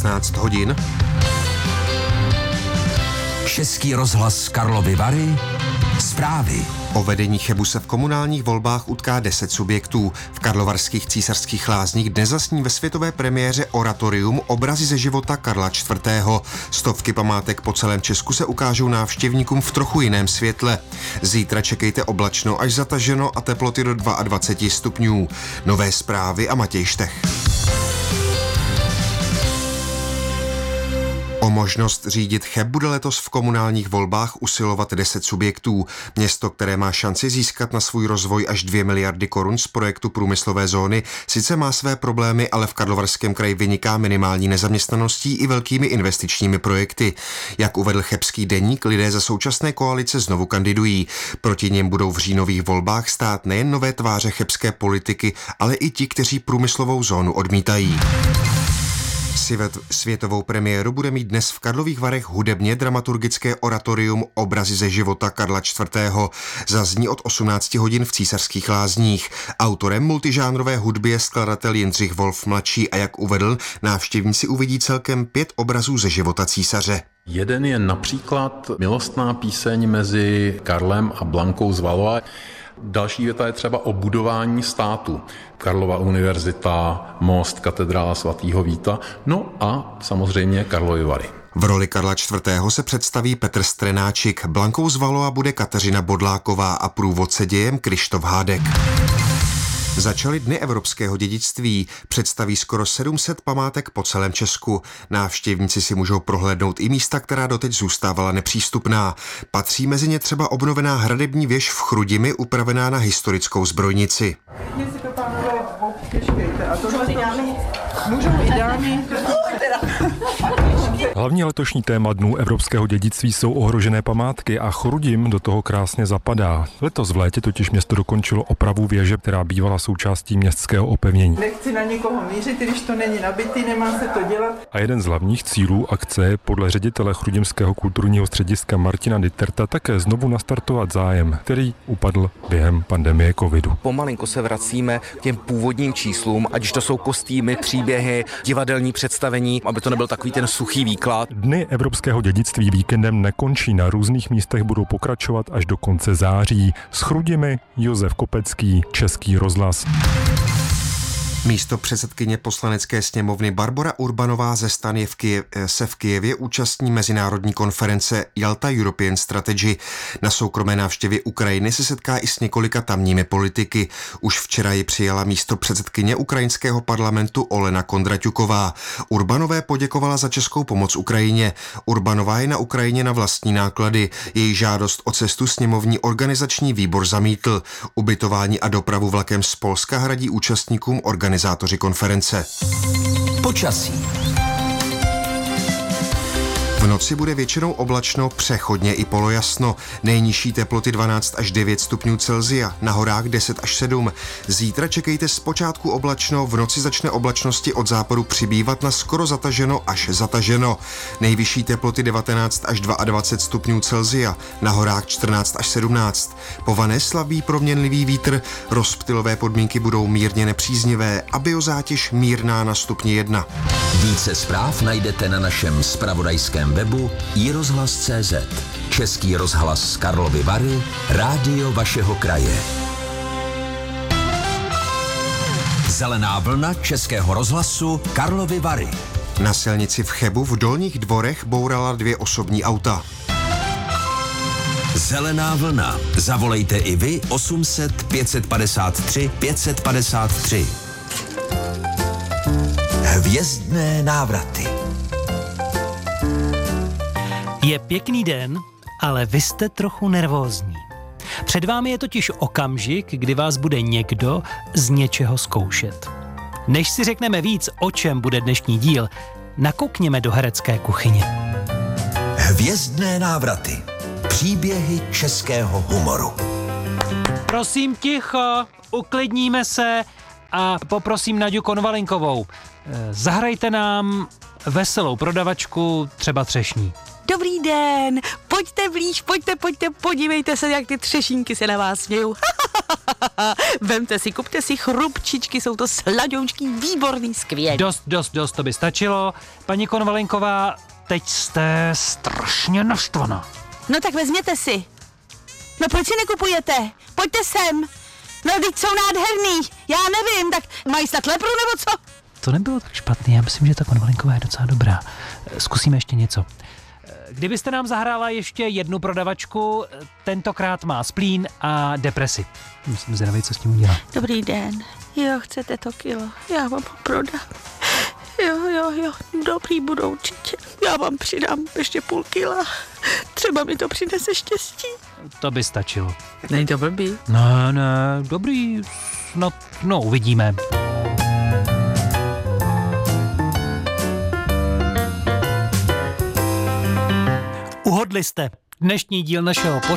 16 hodin. Český rozhlas Karlovy Vary. Zprávy. O vedení Chebu se v komunálních volbách utká 10 subjektů. V karlovarských Císařských Lázních dnes zasní ve světové premiéře oratorium Obrazy ze života Karla IV. Stovky památek po celém Česku se ukážou návštěvníkům v trochu jiném světle. Zítra čekejte oblačno až zataženo a teploty do 22 stupňů. Nové zprávy a Matěj Štech. O možnost řídit Cheb bude letos v komunálních volbách usilovat 10 subjektů. Město, které má šanci získat na svůj rozvoj až 2 miliardy korun z projektu průmyslové zóny, sice má své problémy, ale v Karlovarském kraji vyniká minimální nezaměstnaností i velkými investičními projekty. Jak uvedl chebský deník, lidé za současné koalice znovu kandidují. Proti něm budou v říjnových volbách stát nejen nové tváře chebské politiky, ale i ti, kteří průmyslovou zónu odmítají. Světovou premiéru bude mít dnes v Karlových Varech hudebně dramaturgické oratorium Obrazy ze života Karla IV. Zazní od 18 hodin v Císařských Lázních. Autorem multižánrové hudby je skladatel Jindřich Wolf mladší a jak uvedl, návštěvníci uvidí celkem 5 obrazů ze života císaře. Jeden je například milostná píseň mezi Karlem a Blankou z Valois. Další věta je třeba o budování státu. Karlova univerzita, most, katedrála svatého Víta, no a samozřejmě Karlovy Vary. V roli Karla IV. Se představí Petr Strenáčik, Blankou z Valois bude Kateřina Bodláková a průvodce dějem Krištof Hádek. Začaly Dny evropského dědictví, představí skoro 700 památek po celém Česku. Návštěvníci si můžou prohlédnout i místa, která doteď zůstávala nepřístupná. Patří mezi ně třeba obnovená hradební věž v Chrudimi, upravená na historickou zbrojnici. Hlavní letošní téma Dnů evropského dědictví jsou ohrožené památky a Chrudim do toho krásně zapadá. Letos v létě totiž město dokončilo opravu věže, která bývala součástí městského opevnění. Nechci na někoho mířit, když to není nabitý, nemá se to dělat. A jeden z hlavních cílů akce je podle ředitele Chrudimského kulturního střediska Martina Ditterta také znovu nastartovat zájem, který upadl během pandemie covidu. Pomalinku se vracíme k těm původním číslům, ať to jsou kostýmy, příběhy, divadelní představení, aby to nebyl takový ten suchý výklad. Dny evropského dědictví víkendem nekončí, na různých místech budou pokračovat až do konce září. S Chrudimi Josef Kopecký, Český rozhlas. Místo předsedkyně Poslanecké sněmovny Barbora Urbanová ze STAN se v Kyjevě účastní mezinárodní konference Jalta European Strategy. Na soukromé návštěvě Ukrajiny se setká i s několika tamními politiky. Už včera ji přijala místo předsedkyně ukrajinského parlamentu Olena Kondraťuková. Urbanové poděkovala za českou pomoc Ukrajině. Urbanová je na Ukrajině na vlastní náklady. Její žádost o cestu sněmovní organizační výbor zamítl. Ubytování a dopravu vlakem z Polska hradí účastníkům organizátoři konference. Počasí. V noci bude většinou oblačno, přechodně i polojasno. Nejnižší teploty 12 až 9 stupňů Celsia, na horách 10 až 7. Zítra čekejte zpočátku oblačno, v noci začne oblačnosti od západu přibývat na skoro zataženo až zataženo. Nejvyšší teploty 19 až 22 stupňů Celsia, na horách 14 až 17. Povane slabý proměnlivý vítr, rozptylové podmínky budou mírně nepříznivé a biozátěž mírná na stupni 1. Více zpráv najdete na našem zpravodajském webu iRozhlas.cz. Český rozhlas Karlovy Vary, rádio vašeho kraje. Zelená vlna Českého rozhlasu Karlovy Vary. Na silnici v Chebu v Dolních Dvorech bourala 2 osobní auta. Zelená vlna. Zavolejte i vy 800 553 553. Hvězdné návraty. Je pěkný den, ale vy jste trochu nervózní. Před vámi je totiž okamžik, kdy vás bude někdo z něčeho zkoušet. Než si řekneme víc, o čem bude dnešní díl, nakoukněme do herecké kuchyně. Hvězdné návraty. Příběhy českého humoru. Prosím ticho, uklidníme se a poprosím Naďu Konvalinkovou. Zahrajte nám veselou prodavačku, třeba třešní. Dobrý den, pojďte blíž, pojďte, podívejte se, jak ty třešínky se na vás smějou. Vemte si, kupte si chrupčičky, jsou to sladoučky, výborný, skvělý. Dost, to by stačilo. Paní Konvalinková, teď jste strašně naštvaná. No tak vezměte si. No proč si nekupujete? Pojďte sem. No teď jsou nádherný. Já nevím, tak mají snad lepru nebo co? To nebylo tak špatný, já myslím, že ta Konvalinková je docela dobrá. Zkusíme ještě něco. Kdybyste nám zahrála ještě jednu prodavačku, tentokrát má splín a depresi. Musím zvědavý, co s tím udělá. Dobrý den. Jo, chcete to kilo? Já vám ho prodám. Jo, dobrý budou určitě. Já vám přidám ještě půl kila. Třeba mi to přinese štěstí. To by stačilo. Není to blbý? Ne, dobrý, no uvidíme. Uhodli jste. Dnešní díl našeho